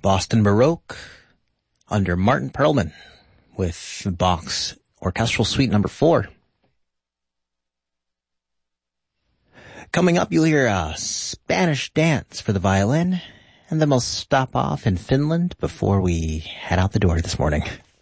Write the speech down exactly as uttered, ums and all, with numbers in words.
Boston Baroque under Martin Perlman with Bach's Orchestral Suite number four. Coming up, you'll hear a Spanish dance for the violin, and then we'll stop off in Finland before we head out the door this morning.